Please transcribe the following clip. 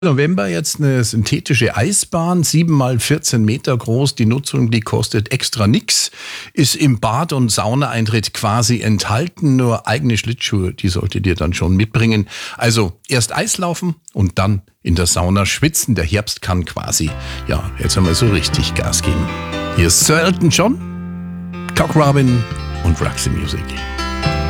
November jetzt eine synthetische Eisbahn, 7 mal 14 Meter groß. Die Nutzung, die kostet extra nix. Ist im Bad- und Saunaeintritt quasi enthalten. Nur eigene Schlittschuhe, die solltet ihr dann schon mitbringen. Also erst Eislaufen und dann in der Sauna schwitzen. Der Herbst kann quasi, ja, jetzt haben wir so richtig Gas geben. Hier ist Sir Elton John, Cock Robin und Roxy Music.